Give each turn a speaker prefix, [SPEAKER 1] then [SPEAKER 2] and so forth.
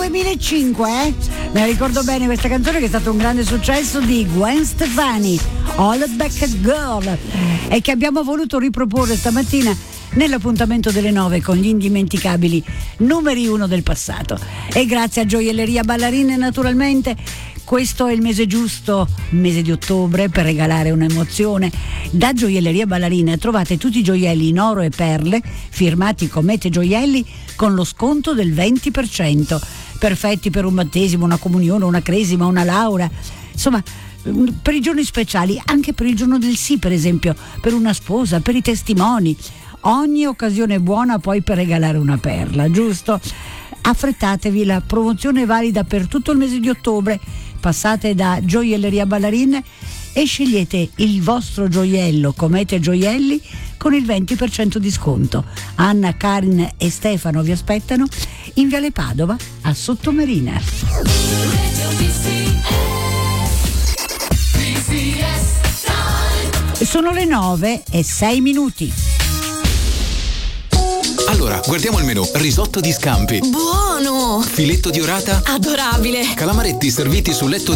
[SPEAKER 1] 2005, Me la ricordo bene questa canzone, che è stato un grande successo di Gwen Stefani, All Back Girl, e che abbiamo voluto riproporre stamattina nell'appuntamento delle 9 con gli indimenticabili numeri 1 del passato. E grazie a Gioielleria Ballarine, naturalmente. Questo è il mese giusto, il mese di ottobre, per regalare un'emozione. Da Gioielleria Ballarine trovate tutti i gioielli in oro e perle firmati Comete Gioielli con lo sconto del 20%, perfetti per un battesimo, una comunione, una cresima, una laurea, insomma per i giorni speciali, anche per il giorno del sì, per esempio, per una sposa, per i testimoni. Ogni occasione è buona poi per regalare una perla, giusto? Affrettatevi, la promozione è valida per tutto il mese di ottobre. Passate da Gioielleria Ballarine e scegliete il vostro gioiello Comete Gioielli con il 20% di sconto. Anna, Karin e Stefano vi aspettano in Viale Padova a Sottomarina. Sono le 9:06.
[SPEAKER 2] Allora, guardiamo il menù. Risotto di scampi.
[SPEAKER 3] Buono!
[SPEAKER 2] Filetto di orata.
[SPEAKER 3] Adorabile!
[SPEAKER 2] Calamaretti serviti sul letto